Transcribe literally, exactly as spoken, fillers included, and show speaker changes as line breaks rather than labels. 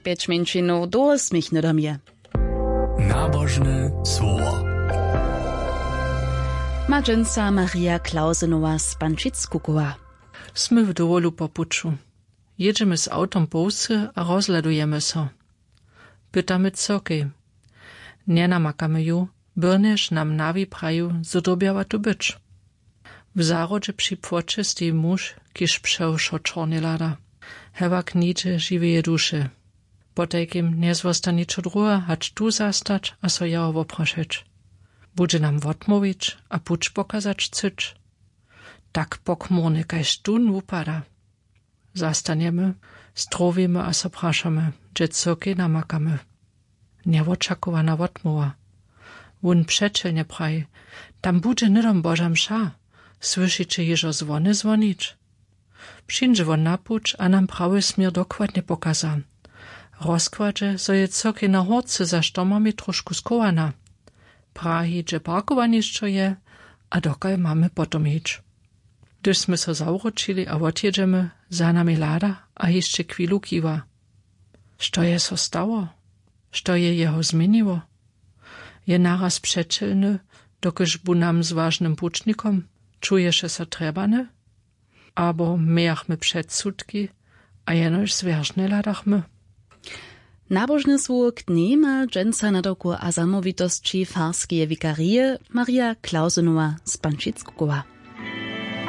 pięć mięczynów do smiechny do mnie.
Nabożne słowo.
Madżenca Maria Klausenová z Pančickukowa.
Smy w dowolu po puczu. Jedziemy z autom po wsy a rozladujemy so. Pytamy cokej. Nie namakamy ju, byrneż nam nawi praju, zodobiała tu być. W zarodzie przy płocie stoi muż, kiż przełszo czorny lada. Hewa knicze żywie dusze. Potajkim nie zwosta niczo druga, hać tu zastać, a so jało woproszeć. Bude nam wotmowić, a pucz pokazać cyć. Tak pokmurny kajż tun upada. Zastaniemy, strowimy a so praszamy, gdzie cokej namakamy. Nieočakowana wotmowa. Wun przeczelnie praj, tam bude nydom Boża msza, słyszycie jeżo zwony zwonić. Przyjdzie won na pucz, a nam prawy smier dokładnie pokaza. Rozkładzie, so je cokej na horce za sztomami troszku skowana. Prahi, że parkowaniszczo je, a dokaj mamy potom ić. Gdyż sme so zauročili a odjedziemy, za nami lada, a jeszcze chwilu kiwa. Što je so stało? Što je jeho zmieniło? Je naraz przeczelny, dokyż bu nam z ważnym pucznikom, czuje się so trebane? Abo miachmy przedsudki, a jenoż zwierzne ladachmy.
Nabożny słów dni ma dżęca na doku a zamowitości farskie wikarie Maria Klausenová z Pančickukowa.